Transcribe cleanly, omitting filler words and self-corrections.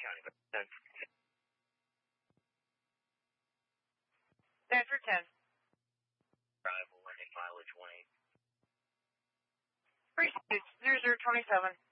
10. Stanford 10. Arrival, landing mileage 18. Pursuit 0027.